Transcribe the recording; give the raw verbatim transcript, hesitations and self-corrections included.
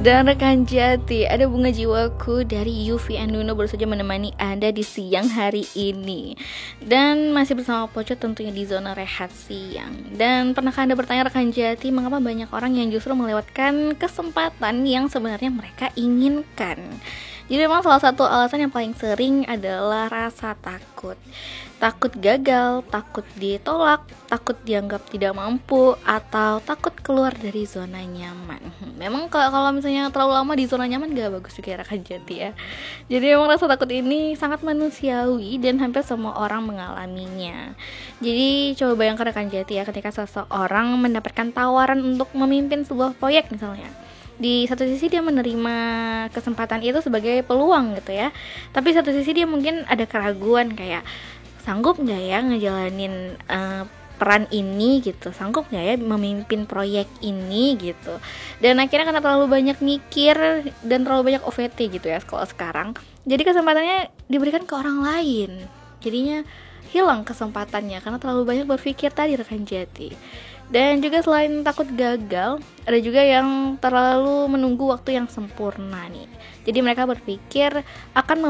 Dan rekan Jati, ada bunga jiwaku dari Yufi and Nuno baru saja menemani Anda di siang hari ini. Dan masih bersama Poco tentunya di zona rehat siang. Dan pernahkah Anda bertanya rekan Jati, mengapa banyak orang yang justru melewatkan kesempatan yang sebenarnya mereka inginkan? Jadi memang salah satu alasan yang paling sering adalah rasa takut. Takut gagal, takut ditolak, takut dianggap tidak mampu, atau takut keluar dari zona nyaman. Memang kalau misalnya terlalu lama di zona nyaman gak bagus juga ya rekan Jati ya. Jadi memang rasa takut ini sangat manusiawi dan hampir semua orang mengalaminya. Jadi coba bayangkan rekan Jati ya, ketika seseorang mendapatkan tawaran untuk memimpin sebuah proyek misalnya. Di satu sisi dia menerima kesempatan itu sebagai peluang gitu ya, tapi satu sisi dia mungkin ada keraguan kayak sanggup nggak ya ngejalanin uh, peran ini gitu, sanggup nggak ya memimpin proyek ini gitu. Dan akhirnya karena terlalu banyak mikir dan terlalu banyak O V T gitu ya kalau sekarang, jadi kesempatannya diberikan ke orang lain, jadinya hilang kesempatannya karena terlalu banyak berpikir tadi rekan Jati. Dan juga selain takut gagal, ada juga yang terlalu menunggu waktu yang sempurna nih. Jadi mereka berpikir akan